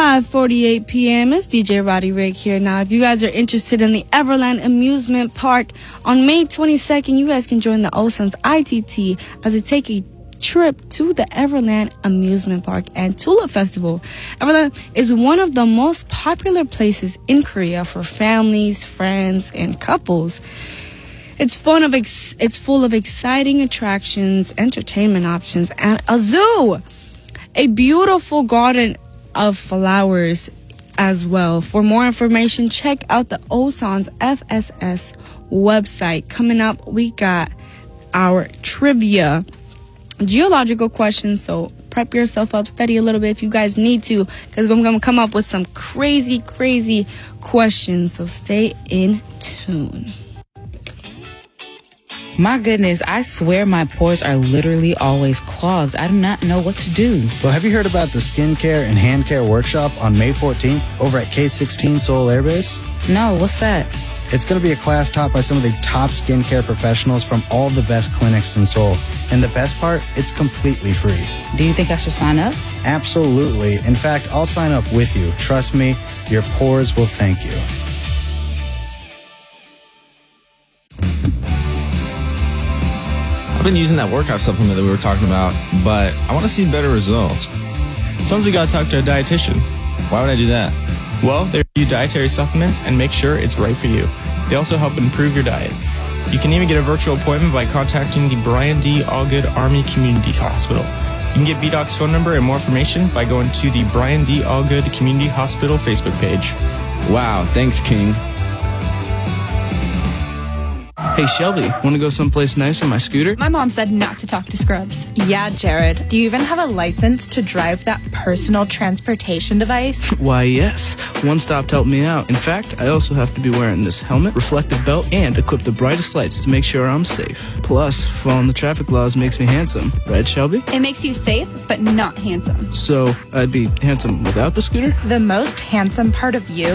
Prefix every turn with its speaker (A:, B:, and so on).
A: 5:48 p.m. It's DJ Roddy Rig here. Now, if you guys are interested in the Everland Amusement Park, on May 22nd, you guys can join the Osuns ITT as they take a trip to the Everland Amusement Park and Tulip Festival. Everland is one of the most popular places in Korea for families, friends, and couples. It's full of exciting attractions, entertainment options, and a zoo. A beautiful garden of flowers as well. For more information, check out the Osuns FSS website. Coming up, we got our trivia, geological questions, so prep yourself up, study a little bit if you guys need to, because I'm going to come up with some crazy questions, so stay in tune.
B: My goodness, I swear my pores are literally always clogged. I do not know what to do.
C: Well, have you heard about the skincare and hand care workshop on May 14th over at K16 Seoul Air Base?
B: No, what's that?
C: It's going to be a class taught by some of the top skincare professionals from all the best clinics in Seoul. And the best part, it's completely free.
B: Do you think I should sign up?
C: Absolutely. In fact, I'll sign up with you. Trust me, your pores will thank you.
D: I've been using that workout supplement that we were talking about, but I want to see better results.
E: Sounds like you gotta talk to a dietitian.
D: Why would I do that?
E: Well, they review dietary supplements and make sure it's right for you. They also help improve your diet. You can even get a virtual appointment by contacting the Brian D. Allgood Army Community Hospital. You can get BDoc's phone number and more information by going to the Brian D. Allgood Community Hospital Facebook page.
D: Wow, thanks, King.
F: Hey, Shelby, want to go someplace nice on my scooter?
G: My mom said not to talk to scrubs.
H: Yeah, Jared. Do you even have a license to drive that personal transportation device?
F: Why, yes. One Stop helped me out. In fact, I also have to be wearing this helmet, reflective belt, and equip the brightest lights to make sure I'm safe. Plus, following the traffic laws makes me handsome. Right, Shelby?
G: It makes you safe, but not handsome.
F: So, I'd be handsome without the scooter?
H: The most handsome part of you